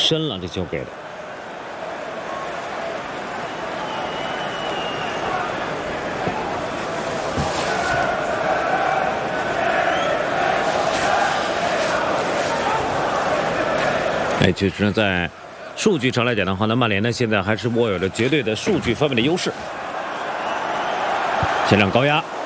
深了，这球给的。其实呢，在数据上来讲的话呢，曼联现在还是握有着绝对的数据方面的优势。前场高压。